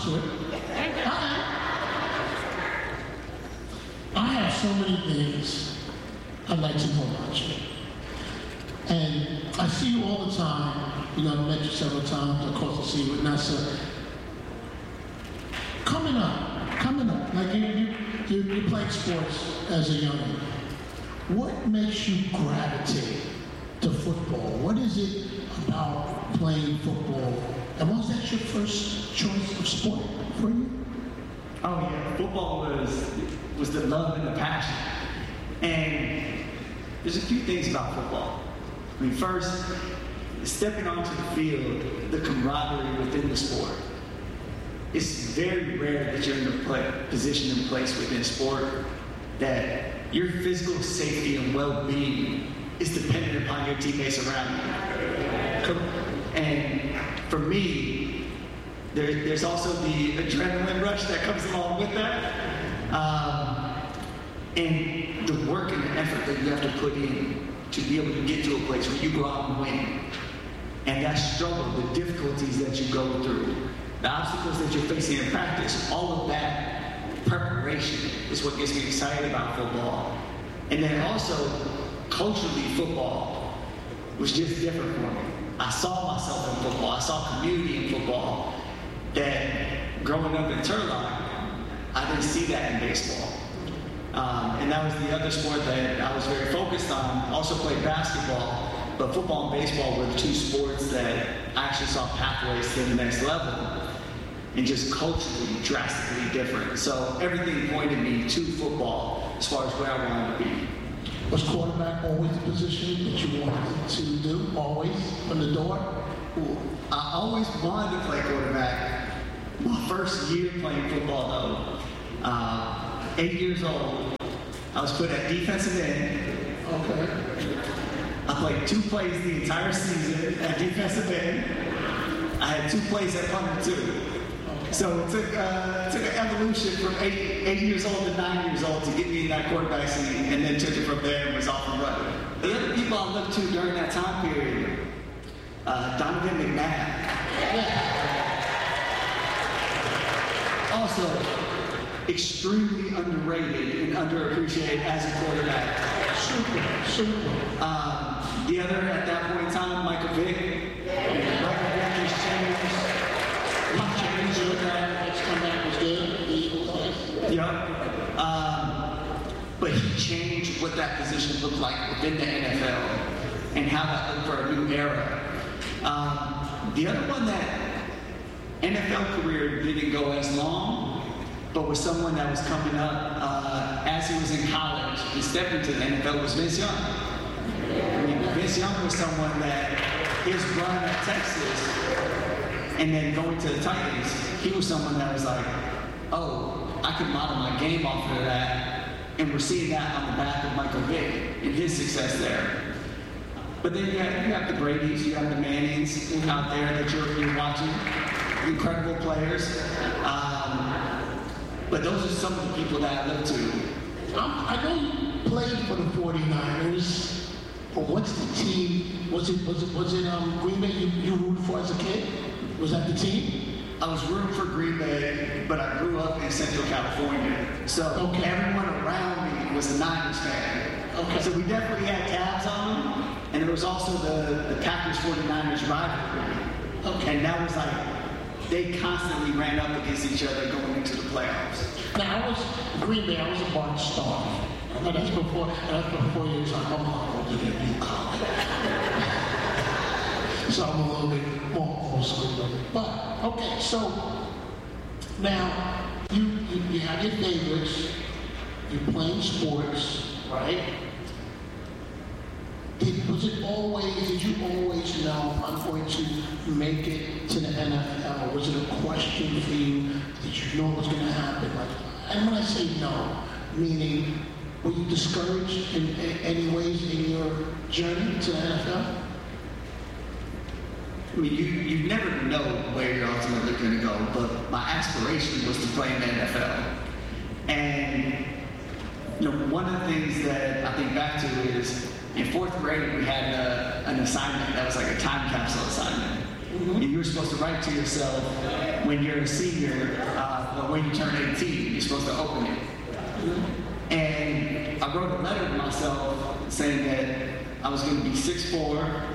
to it. I have so many things I'd like to know about you. And I see you all the time. You know, I've met you several times. Of course, I see you with Nessa. Coming up, like you played sports as a youngin'. What makes you gravitate to football? What is it about playing football? And was that your first choice of sport for you? Oh yeah, football was the love and the passion. And there's a few things about football. I mean, first, stepping onto the field, the camaraderie within the sport. It's very rare that you're in a position and place within sport that your physical safety and well-being is dependent upon your teammates around you. And for me, there's also the adrenaline rush that comes along with that. And the work and the effort that you have to put in to be able to get to a place where you go out and win. And that struggle, the difficulties that you go through, the obstacles that you're facing in practice, all of that preparation is what gets me excited about football. And then also, culturally, football was just different for me. I saw myself in football. I saw community in football that growing up in Turlock, I didn't see that in baseball. And that was the other sport that I was very focused on. Also played basketball, but football and baseball were the two sports that I actually saw pathways to the next level. And just culturally, drastically different. So everything pointed me to football as far as where I wanted to be. Was quarterback always the position that you wanted to do? Always? From the door? I always wanted to play quarterback. My first year playing football, though, 8 years old, I was put at defensive end. Okay. I played 2 plays the entire season at defensive end. I had 2 plays at punter, too. So it took an evolution from 8 years old to 9 years old to get me in that quarterback seat, and then took it from there and was off and running. The other people I looked to during that time period, Donovan McNabb. Also, extremely underrated and underappreciated as a quarterback. Super. The other at that point in time, Michael Vick. Michael Vick has changed. His comeback was good. The Eagles. Yeah. But he changed what that position looked like within the NFL and how that looked for a new era. The other one that NFL career didn't go as long, but was someone that was coming up as he was in college and stepped into the NFL was Vince Young. I mean, Vince Young was someone that his run at Texas and then going to the Titans, he was someone that was like, oh, I can model my game off of that. And we're seeing that on the back of Michael Vick and his success there. But then you have the Brady's, you have the Mannings out there that you're watching, incredible players. But those are some of the people that I look to. I know you played for the 49ers. But what's the team? Was it Green Bay you rooted for as a kid? Was that the team? I was rooting for Green Bay, but I grew up in Central California. So everyone around me was a Niners fan. Okay. So we definitely had tabs on them. And there was also the Packers 49ers rivalry. Okay. And that was like, they constantly ran up against each other going into the playoffs. Now, I was Green Bay, I was a Bart Starr. That's before you was like, I'm not going to get you college. So I'm a little bit more old school. But, okay, so now you have your favorites, you're playing sports, right? Did you always know I'm going to make it to the NFL? Was it a question for you? Did you know it was going to happen? And when I say no, meaning, were you discouraged in any ways in your journey to the NFL? I mean, you never know where you're ultimately going to go, but my aspiration was to play in the NFL. And one of the things that I think back to is in 4th grade we had an assignment that was like a time capsule assignment. And you're supposed to write to yourself when you're a senior, or when you turn 18, you're supposed to open it. And I wrote a letter to myself saying that I was going to be 6'4",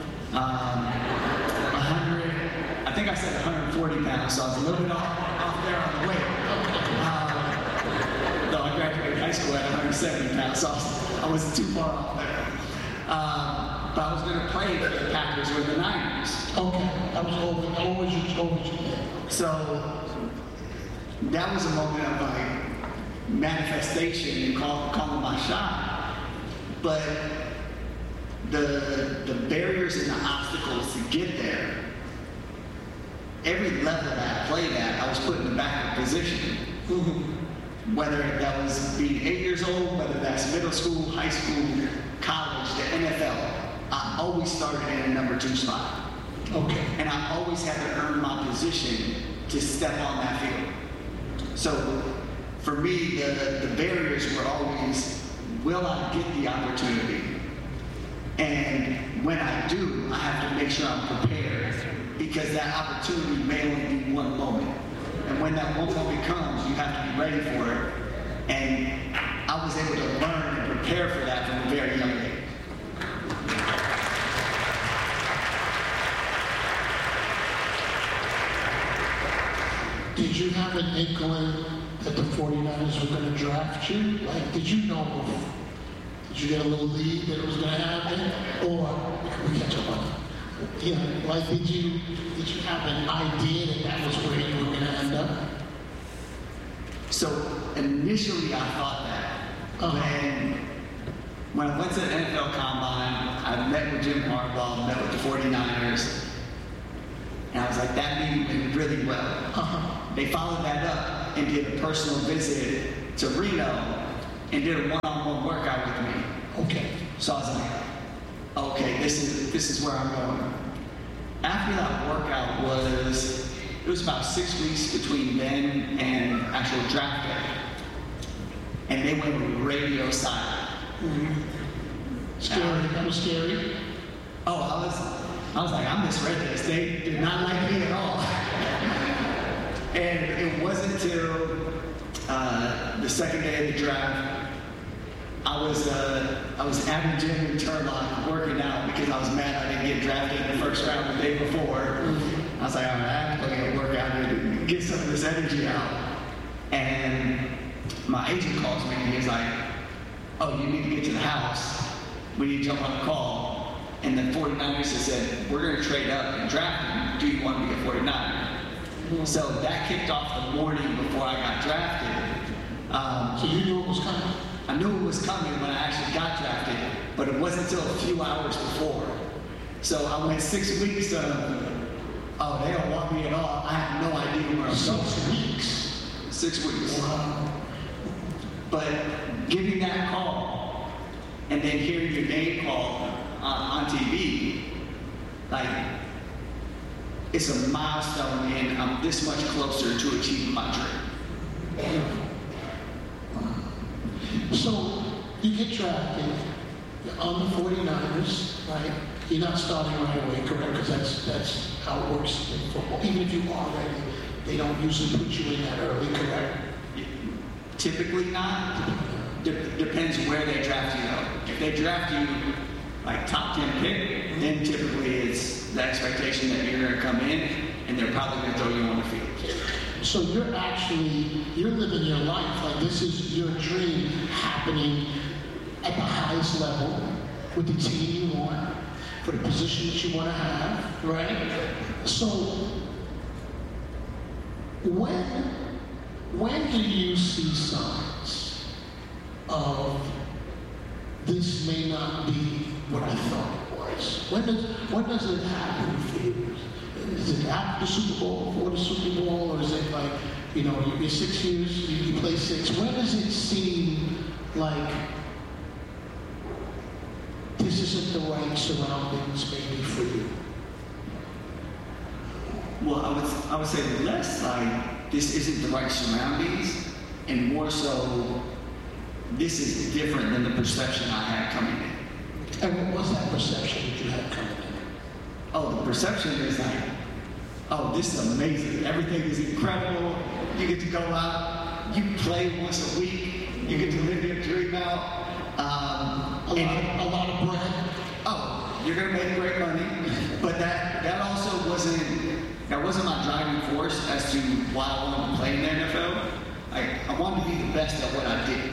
100, I think I said 140 pounds, so I was a little bit off there on the weight. Though I graduated high school at 170 pounds, so I wasn't too far off there. But I was going to play for the Packers or the Niners. Okay, that was always you. So that was a moment of like manifestation and calling my shot. But the barriers and the obstacles to get there, every level that I played at, I was put in the backup position. Whether that was being 8 years old, whether that's middle school, high school, college, the NFL, I always started in a number 2 spot. Okay. And I always had to earn my position to step on that field. So for me, the barriers were always, will I get the opportunity? And when I do, I have to make sure I'm prepared, because that opportunity may only be one moment. And when that one moment comes, you have to be ready for it. And I was able to learn and prepare for that from a very young age. Did you have an inkling that the 49ers were going to draft you? Like, did you know before? Did you get a little lead that it was going to happen? Or, we catch up on that. You know, like, did you have an idea that that was where you were going to end up? So initially I thought that. When I went to the NFL Combine, I met with Jim Harbaugh, met with the 49ers, and I was like, that meeting went really well. They followed that up and did a personal visit to Reno and did a one-on-one workout with me. Okay. So I was like, okay, this is where I'm going. After that workout it was about 6 weeks between then and actual draft day. And they went radio silent. Scary. That was scary. Oh, I was like, I misread this. They did not like me at all. And it wasn't until the second day of the draft, I was at the gym in Turlock working out because I was mad I didn't get drafted in the first round the day before. I was like, all right, I have to go get a workout to get some of this energy out. And my agent calls me and he's like, oh, you need to get to the house. We need to jump on a call. And the 49ers had said, we're going to trade up and draft him. Do you want to be a 49er? So that kicked off the morning before I got drafted. So you knew it was coming? I knew it was coming when I actually got drafted, but it wasn't until a few hours before. So I went 6 weeks of, oh, they don't want me at all. I have no idea where I'm going. 6 weeks? 6 weeks. Wow. But getting that call and then hearing your name called on TV, like, it's a milestone and I'm this much closer to achieving my dream. So you get drafted, you're on the 49ers, right? You're not starting right away, correct? Because that's how it works in football. Even if you are ready, they don't usually put you in that early, correct? Typically not. Depends where they draft you though. If they draft you like top 10 pick, then typically it's the expectation that you're going to come in and they're probably going to throw you on the field. So you're living your life, like this is your dream happening at the highest level with the team you want, for the position that you want to have, right? So when do you see signs of this may not be what I thought it was? When does it happen for you? Is it after the Super Bowl, before the Super Bowl, or is it like, you know, you're 6 years, you play 6. When does it seem like this isn't the right surroundings maybe for you? Well, I would say less like this isn't the right surroundings, and more so this is different than the perception I had coming in. And what was that perception that you had coming in? Oh, the perception is like, oh, this is amazing. Everything is incredible. You get to go out, you play once a week, you get to live your dream out. A lot of bread. Oh, you're gonna make great money, but that also wasn't my driving force as to why I wanted to play in the NFL. I wanted to be the best at what I did.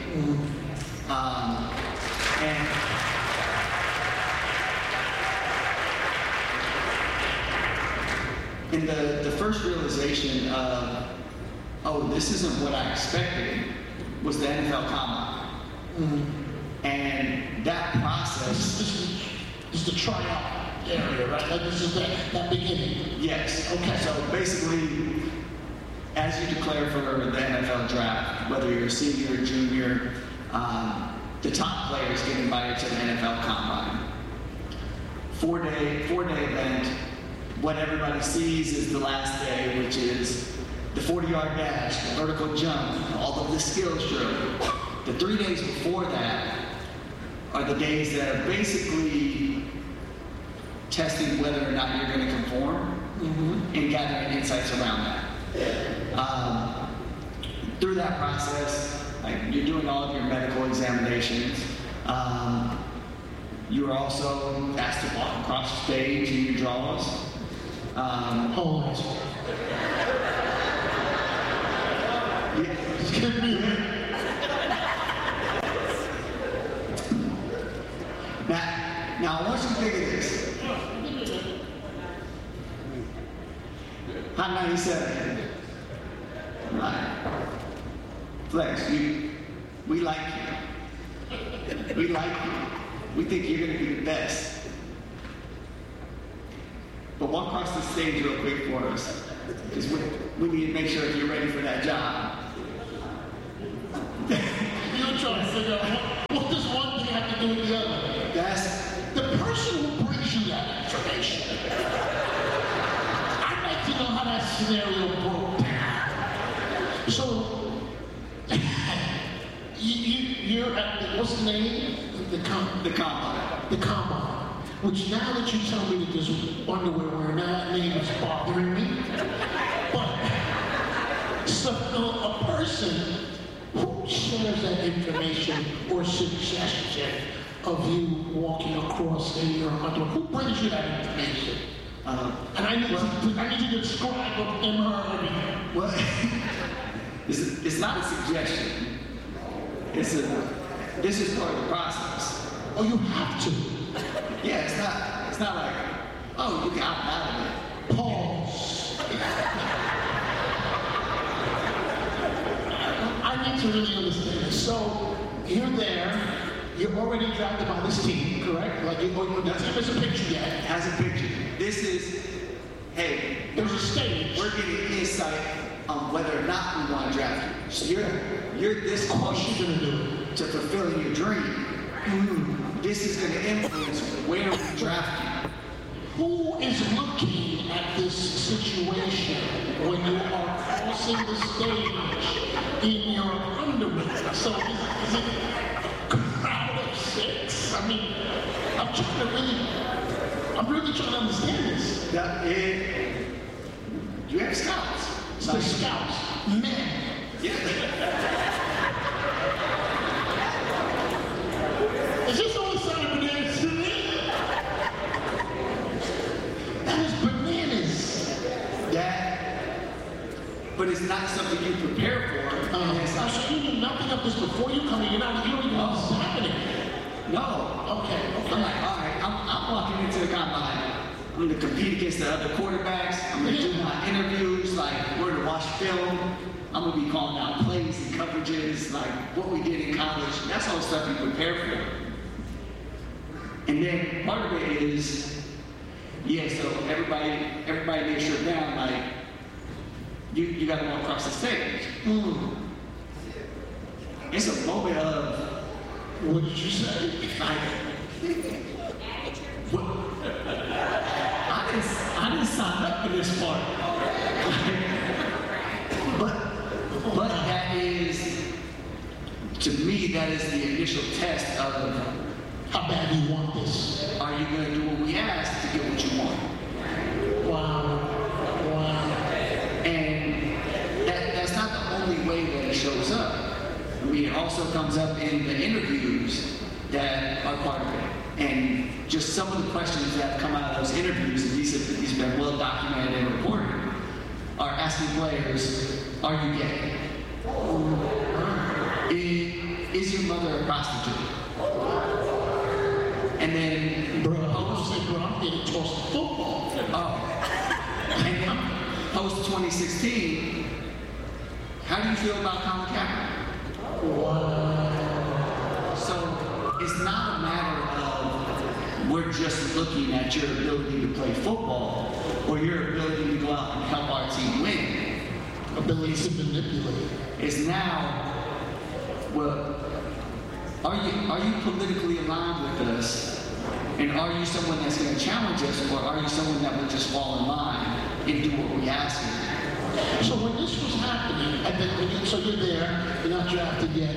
And the first realization of, oh, this isn't what I expected, was the NFL Combine. And that process... This is the tryout area, right? Like this is that beginning. Yes. Okay. So basically, as you declare for the NFL draft, whether you're a senior or junior, the top players get invited to the NFL Combine. Four-day event. What everybody sees is the last day, which is the 40-yard dash, the vertical jump, all of the skills drill. The 3 days before that are the days that are basically testing whether or not you're going to conform and gathering insights around that. Through that process, you're doing all of your medical examinations. You are also asked to walk across the stage in your draws. Hold on. Give me a minute. Now, I want you to think of this. Hot 97. Right. Flex, we like you. We like you. We think you're going to be the best. But walk across the stage real quick for us, because we need to make sure that you're ready for that job. You're trying to figure out what does one thing have to do with the other. That's the person who brings you that information. I'd like to know how that scenario broke down. So, you're at what's the name? The Combine. The Combine. Which now that you tell me that there's underwear wearing, now that name is bothering me. But, so a person who shares that information or suggestion of you walking across in your underwear, who brings you that information? And I need you to describe him or her. Well, it's not a suggestion. This is part of the process. Oh, you have to. Yeah, it's not like, oh, you got out of it. Pause. I need to really understand this. So, you're there, you're already drafted by this team, correct? Like, the team isn't pictured yet. It hasn't pictured. This is, hey, there's a stage. We're getting insight on whether or not we want to draft you. So you're this close to fulfilling your dream. This is going to influence where we draft you. Who is looking at this situation when you are crossing the stage in your underwear? So is it a crowd of six? I mean, I'm really trying to understand this. You have scouts. It's the scouts. Men. Yeah. Is this all sounding bananas to me? That is bananas. But it's not something you prepare for. So you knew nothing of this before you come in. You don't even know this is happening. No. Okay. I'm like, all right, I'm walking into the combine. I'm going to compete against the other quarterbacks. I'm going to do my interviews, like we're going to watch film. I'm going to be calling out plays and coverages, like what we did in college. That's all the stuff you prepare for. And then part of it is, so everybody makes sure down, like, you got to walk across the stage. It's a moment of, what did you say? I didn't sign up for this part. but that is, to me, that is the initial test of how bad do you want this? Are you going to do what we ask to get what you want? Wow. he shows up. I mean, it also comes up in the interviews that are part of it. And just some of the questions that have come out of those interviews, and these have been well documented and reported, are asking players, are you gay? Is your mother a prostitute? And then, Bro, I'm getting tossed to football. And then, post-2016, how do you feel about Colin Kaepernick? Wow. So it's not a matter of we're just looking at your ability to play football or your ability to go out and help our team win. Ability to manipulate. It's now, well, are you politically aligned with us? And are you someone that's going to challenge us, or are you someone that will just fall in line and do what we ask you? So when this was happening, and then so you're there, you're not drafted yet.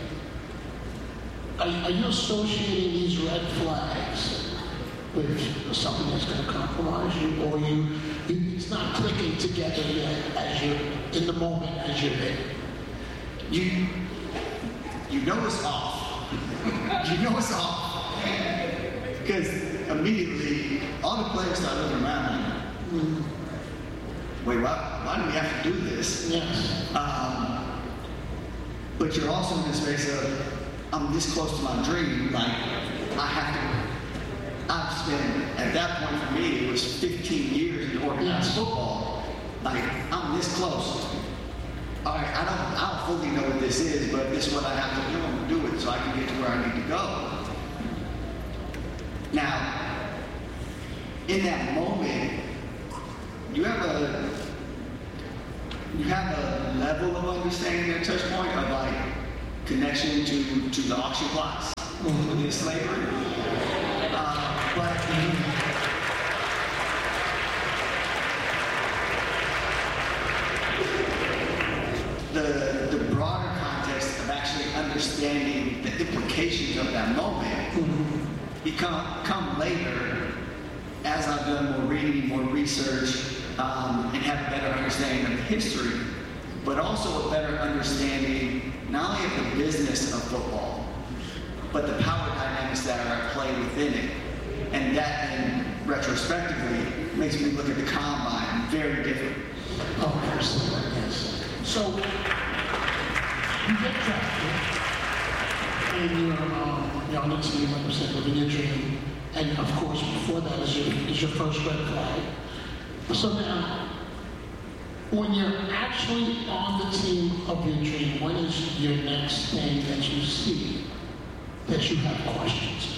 Are you associating these red flags with something that's going to compromise you, or it's not clicking together yet as you're in the moment as you're there? You know it's off. You know it's off. Because immediately, all the players start looking around like, wait, why do we have to do this? Yes. But you're also in this space of, I'm this close to my dream, like, I've spent, at that point for me, it was 15 years in organized football. Like, I'm this close. All right, I don't fully know what this is, but this is what I have to do. I'm going to do it so I can get to where I need to go. Now, in that moment, you have a level of understanding at touch point of like connection to the auction blocks within slavery. But the broader context of actually understanding the implications of that moment come later as I've done more reading, more research, and have a better understanding of history, but also a better understanding not only of the business of football, but the power dynamics that are at play within it. And that then, retrospectively, makes me look at the combine very different. Oh, absolutely, yes. So, you get drafted, and you're on the team, like I said, living your dream. And of course, before that is your first red flag. So now, when you're actually on the team of your dream, what is your next thing that you see that you have questions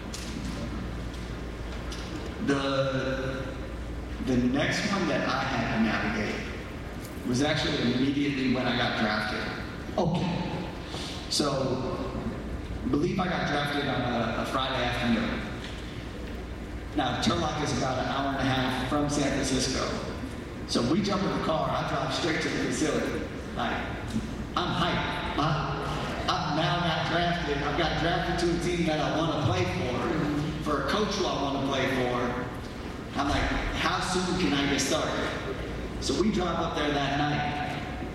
about? The next one that I had to navigate was actually immediately when I got drafted. Okay. So, I believe I got drafted on a Friday afternoon. Now, Turlock is about an hour and a half from San Francisco. So we jump in the car, I drive straight to the facility. Like, I'm hyped. I've now got drafted. I've got drafted to a team that I want to play for a coach who I want to play for. I'm like, how soon can I get started? So we drive up there that night.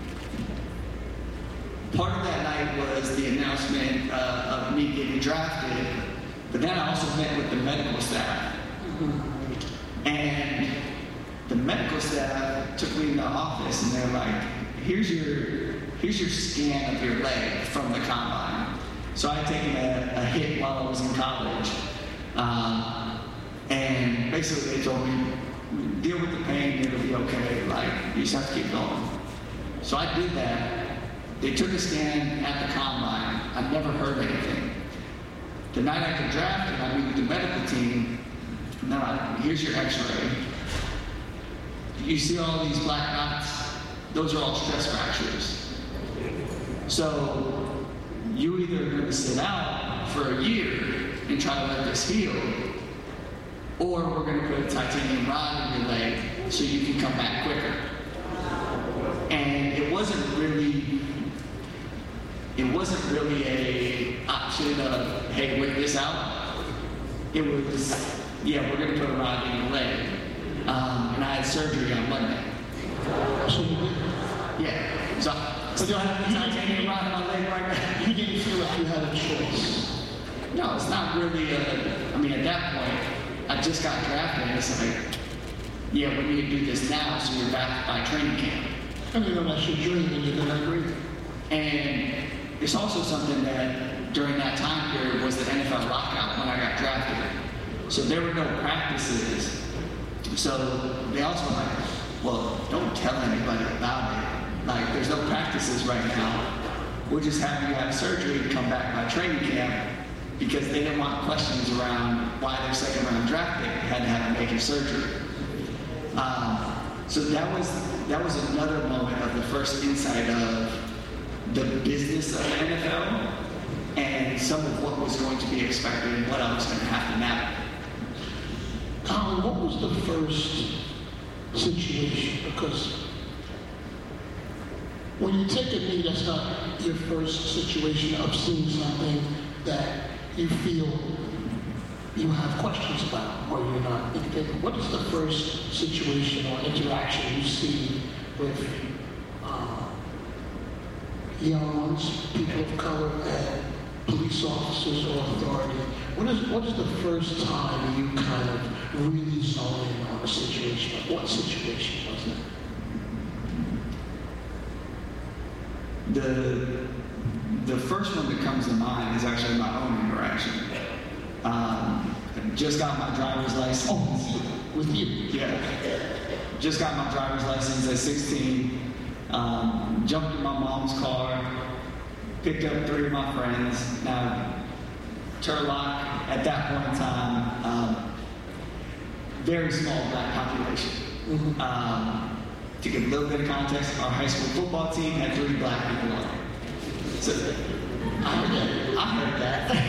Part of that night was the announcement of me getting drafted, but then I also met with the medical staff. And the medical staff took me in the office and they're like, here's your scan of your leg from the combine. So I had taken a hit while I was in college. And basically they told me, deal with the pain, it'll be okay. Like, you just have to keep going. So I did that. They took a scan at the combine. I never heard anything. The night I got drafted, I meet with the medical team. Now, here's your x-ray. You see all these black dots? Those are all stress fractures. So, you either going to sit out for a year and try to let this heal, or we're going to put a titanium rod in your leg so you can come back quicker. And it wasn't really a option of, hey, wait this out. It was, yeah, we're going to put a rod in your leg. And I had surgery on Monday. So you did? Yeah. So So do I have the titanium rod in my leg right now? You didn't feel like you had a choice. No, it's not really I mean, at that point, I just got drafted, and it's like, yeah, we need to do this now, so you're back by training camp. And you know that's your dream, and you're gonna agree. And it's also something that during that time period was the NFL lockout when I got drafted. So there were no practices. So they also were like, well, don't tell anybody about it. Like, there's no practices right now. We'll just have you have surgery and come back by training camp, because they didn't want questions around why their second round draft pick had to have a major surgery. So that was another moment of the first insight of the business of the NFL and some of what was going to be expected and what I was going to have to navigate. Colin, what was the first situation? Because when you take a knee, that's not your first situation of seeing something that you feel you have questions about or you're not thinking. What is the first situation or interaction you see with young ones, people of color, and police officers or authority? What is the first time you kind of really zone in on a situation? What situation was it? The first one that comes to mind is actually my own interaction. I just got my driver's license. Oh, with you? Yeah. Just got my driver's license at 16. Jumped in my mom's car, picked up 3 of my friends. Now, Turlock, at that point in time, very small black population. Mm-hmm. To give a little bit of context, our high school football team had 3 black people on it. So, I heard that.